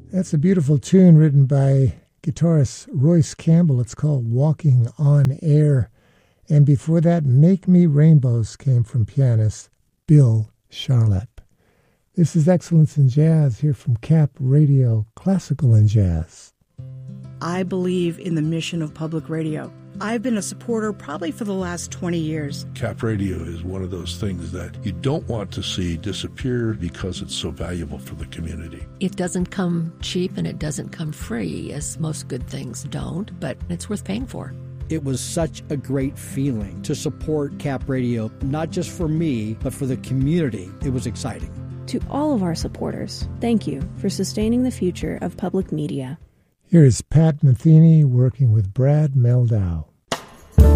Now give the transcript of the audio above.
That's a beautiful tune written by guitarist Royce Campbell. It's called Walking on Air. And before that, Make Me Rainbows came from pianist Bill Charlap. This is Excellence in Jazz here from Cap Radio, Classical and Jazz. I believe in the mission of public radio. I've been a supporter probably for the last 20 years. Cap Radio is one of those things that you don't want to see disappear because it's so valuable for the community. It doesn't come cheap and it doesn't come free, as most good things don't, but it's worth paying for. It was such a great feeling to support Cap Radio, not just for me, but for the community. It was exciting. To all of our supporters, thank you for sustaining the future of public media. Here is Pat Metheny working with Brad Meldau.